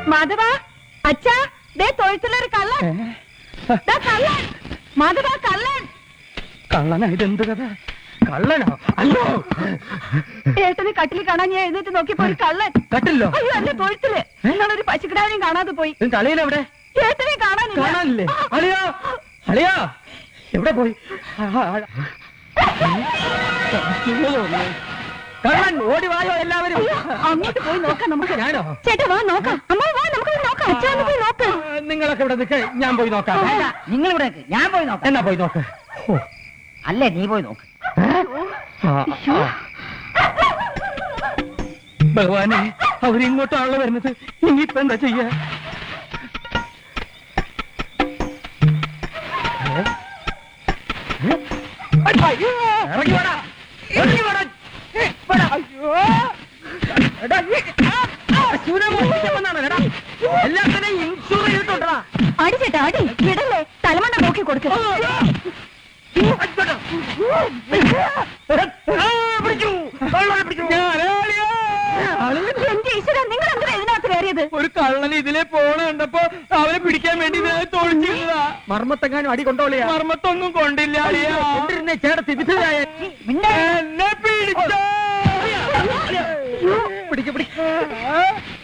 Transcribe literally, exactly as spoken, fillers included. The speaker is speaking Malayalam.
മാധവ അച്ഛാ ദേ തൊഴുത്തിലൊരു കള്ളൻ കള്ളൻ മാധവ കള്ളൻ കള്ളനാ ഇതെന്ത് കഥ കള്ളനോ അയ്യോ ഏട്ടന് കട്ടിൽ കാണാൻ ഞാൻ എഴുന്നേറ്റ് നോക്കിയപ്പോ ഒരു കള്ളൻ കട്ടില്ലോ അയ്യോ അല്ലേ തൊഴുത്തില് നിങ്ങളൊരു പശുക്കിടാവിനെയും കാണാതെ പോയി കളിയിലെവിടെ ഏട്ടനെ കാണാനില്ല കാണാനില്ലേ അളിയോ അളിയോ എവിടെ പോയി കള്ളൻ ഓടി വായോ എല്ലാവരും അങ്ങോട്ട് പോയി നോക്കാം നമുക്ക് ഞാനോ ചേട്ടാ വാ നോക്കാം അമ്മ വാ നമുക്ക് നോക്കാം അച്ഛാ പോയി നോക്ക് നിങ്ങളൊക്കെ ഇവിടെ നിൽക്ക് ഞാൻ പോയി നോക്കാം നിങ്ങൾ ഇവിടെ നിൽക്ക് ഞാൻ പോയി നോക്കാം എന്നാ പോയി നോക്ക് അല്ലേ നീ പോയി നോക്ക് ഭഗവാനെ അവരിങ്ങോട്ടാണല്ലോ വരുന്നത് ഇനിയിപ്പോ എന്താ ചെയ്യാ ഇറങ്ങി വേടാ ഇറങ്ങി വേടാ എല്ലാത്തിനെയും ഇൻഷൂർ ചെയ്തിട്ടുണ്ടാ അടി ചേട്ടാ അടി വിടല്ലേ തലമണ്ട നോക്കി കൊടുക്ക എന്റെ ഈശ്വരൻ നിങ്ങൾ എന്തിനാ ഇതിനകത്ത് കയറിയത് ഒരു കള്ളൻ ഇതിലെ പോണ കണ്ടപ്പോ അവനെ പിടിക്കാൻ വേണ്ടി തോളിച്ചില്ല മർമ്മത്തെങ്ങാനും അടി കൊണ്ടോളിയാ മർമ്മത്തൊന്നും കൊണ്ടില്ല ചേട്ടത്തി വിധയായ